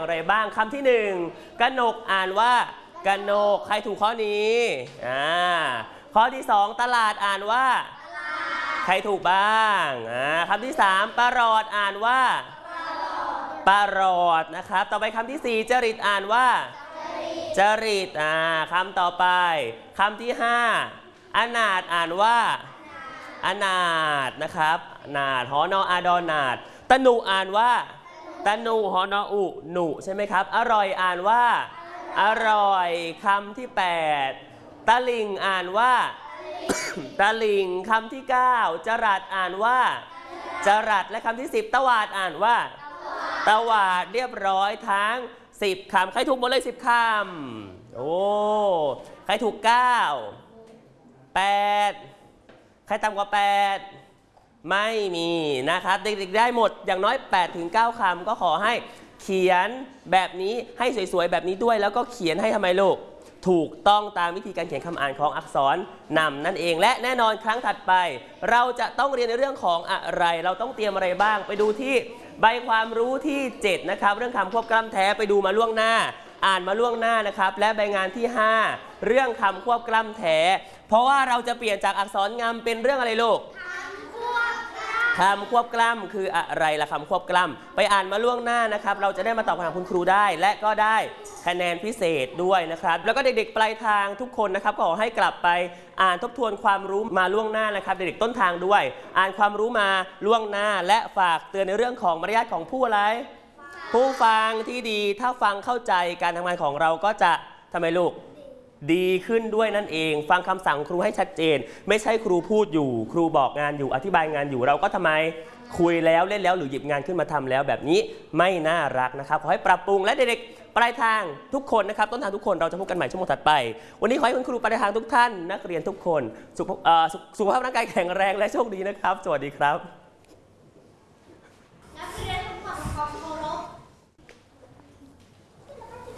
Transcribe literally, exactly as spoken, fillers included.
อย่างไรบ้างคำที่หนึ่งกนกอ่านว่ากนกใครถูกข้อนี้อ่าข้อที่สองตลาดอ่านว่าใครถูกบ้างอ่าคำที่สามปรอดอ่านว่าปรอดนะครับต่อไปคำที่สี่จริตอ่านว่าจริตอ่าคำต่อไปคำที่ห้าอนาถอ่านว่าอนาถนะครับนาถหอนออาดอนาถตนุอ่านว่าตนุหอนออุหนุใช่ไหมครับอร่อยอ่านว่าอร่อยคำที่แปดตะลิงอ่านว่าตะลิงคำที่เก้าจรัสอ่านว่าจรัสและคำที่สิบตวาดอ่านว่าตวาดเรียบร้อยทั้งสิบคำใครถูกหมดเลยสิบคำโอ้ใครถูกเก้าแปดใครต่ำกว่าแปดไม่มีนะครับเด็กๆได้หมดอย่างน้อย แปดถึงเก้า คำก็ขอให้เขียนแบบนี้ให้สวยๆแบบนี้ด้วยแล้วก็เขียนให้ทำไมลูกถูกต้องตามวิธีการเขียนคำอ่านของอักษรนำนั่นเองและแน่นอนครั้งถัดไปเราจะต้องเรียนในเรื่องของอะไรเราต้องเตรียมอะไรบ้างไปดูที่ใบความรู้ที่เจ็ดนะครับเรื่องคำควบกล้ำแท้ไปดูมาล่วงหน้าอ่านมาล่วงหน้านะครับและใบงานที่ห้าเรื่องคำควบกล้ำแท้เพราะว่าเราจะเปลี่ยนจากอักษรงำเป็นเรื่องอะไรลูกคำควบกล้ำคืออะไรล่ะคำควบกล้ำไปอ่านมาล่วงหน้านะครับเราจะได้มาตอบคำถามคุณครูได้และก็ได้คะแนนพิเศษด้วยนะครับแล้วก็เด็กๆปลายทางทุกคนนะครับขอให้กลับไปอ่านทบทวนความรู้มาล่วงหน้านะครับเด็กๆต้นทางด้วยอ่านความรู้มาล่วงหน้าและฝากเตือนในเรื่องของมารยาทของผู้อะไรผู้ฟังที่ดีถ้าฟังเข้าใจการทำงานของเราก็จะทำไมลูกดีขึ้นด้วยนั่นเองฟังคำสั่งครูให้ชัดเจนไม่ใช่ครูพูดอยู่ครูบอกงานอยู่อธิบายงานอยู่เราก็ทำไมคุยแล้วเล่นแล้วหรือหยิบงานขึ้นมาทำแล้วแบบนี้ไม่น่ารักนะครับขอให้ปรับปรุงและเด็กๆปลายทางทุกคนนะครับต้นทางทุกคนเราจะพบกันใหม่ชั่วโมงถัดไปวันนี้ขอให้คุณครูปลายทางทุกท่านนักเรียนทุกคนสุขภาพร่างกายแข็งแรงและโชคดีนะครับสวัสดีครับ